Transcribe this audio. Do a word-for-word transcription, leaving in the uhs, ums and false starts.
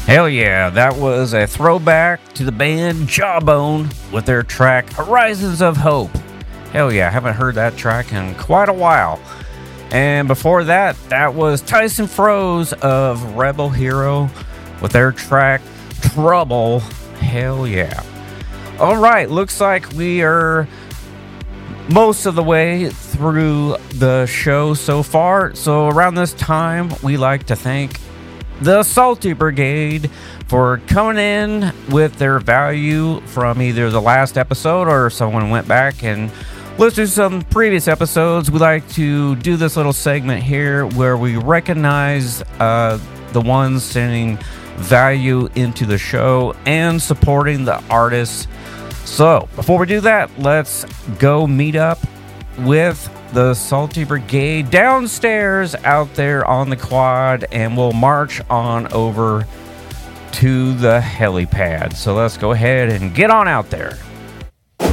Hell yeah, that was a throwback to the band Jawbone with their track Horizons of Hope. Hell yeah, I haven't heard that track in quite a while. And before that, that was Tyson Froese of Rebel Hero with their track Trouble. Hell yeah. All right, looks like we are most of the way through the show so far. So around this time, we like to thank the Salty Brigade for coming in with their value from either the last episode or if someone went back and listened to some previous episodes. We like to do this little segment here where we recognize uh, the ones sending value into the show and supporting the artists. So before we do that, let's go meet up with the Salty Brigade downstairs out there on the quad, and we'll march on over to the helipad. So let's go ahead and get on out there.